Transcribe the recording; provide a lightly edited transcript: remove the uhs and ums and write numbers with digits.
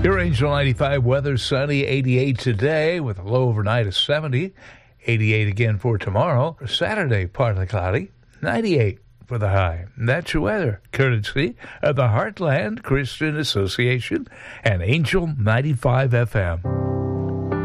Your Angel 95 weather, sunny, 88 today with a low overnight of 70. 88 again for tomorrow. Saturday, partly cloudy, 98 for the high. That's your weather, courtesy of the Heartland Christian Association and Angel 95 FM.